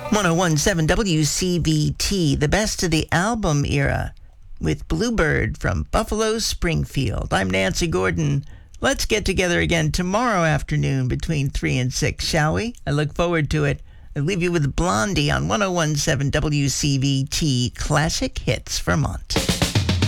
1017 WCVT, the best of the album era, with Bluebird from Buffalo Springfield. I'm Nancy Gordon. Let's get together again tomorrow afternoon between 3 and 6, shall we? I look forward to it. I'll leave you with Blondie on 1017 WCVT Classic Hits Vermont.